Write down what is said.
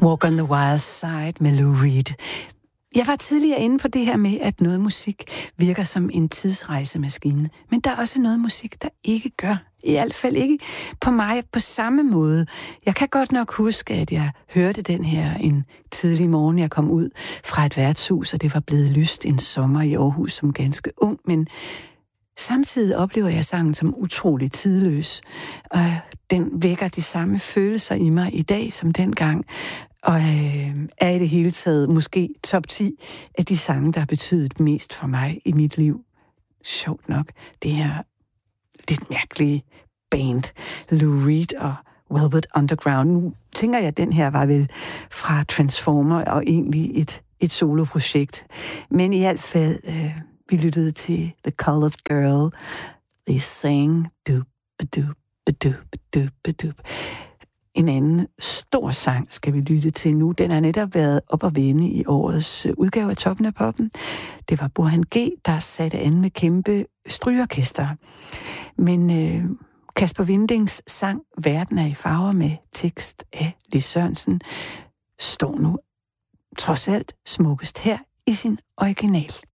Walk on the Wild Side med Lou Reed. Jeg var tidligere inde på det her med, at noget musik virker som en tidsrejsemaskine. Men der er også noget musik, der ikke gør. I hvert fald ikke på mig på samme måde. Jeg kan godt nok huske, at jeg hørte den her en tidlig morgen. Jeg kom ud fra et værtshus, og det var blevet lyst en sommer i Aarhus som ganske ung. Men samtidig oplever jeg sangen som utrolig tidløs. Og den vækker de samme følelser i mig i dag som dengang. Og er i det hele taget måske top 10 af de sange, der har betydet mest for mig i mit liv. Sjovt nok, det her lidt mærkelige band, Lou Reed og Velvet Underground. Nu tænker jeg, at den her var vel fra Transformer og egentlig et soloprojekt. Men i hvert fald, vi lyttede til The Colored Girl. They sang doop-a-doop-a-doop-a-doop-a-doop. En anden stor sang skal vi lytte til nu. Den har netop været op og vende i årets udgave af Toppen af Poppen. Det var Burhan G., der satte an med kæmpe strygeorkester. Men Kasper Windings sang Verden er i farver med tekst af Lis Sørensen står nu trods alt smukkest her i sin original